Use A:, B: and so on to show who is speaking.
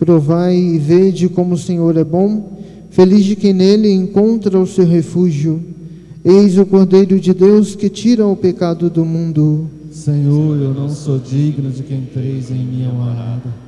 A: Provai e vede como o Senhor é bom, feliz de quem nele encontra o seu refúgio. Eis o Cordeiro de Deus que tira o pecado do mundo.
B: Senhor, eu não sou digno de que entreis em minha morada,